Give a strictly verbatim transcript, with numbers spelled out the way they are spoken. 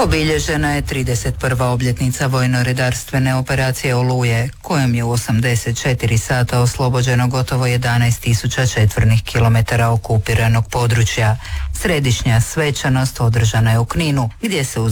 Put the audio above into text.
Obilježena je trideset prva obljetnica vojno-redarstvene operacije Oluje, kojom je u osamdeset četiri sata oslobođeno gotovo jedanaest tisuća četvornih kilometara okupiranog područja. Središnja svečanost održana je u Kninu, gdje se uz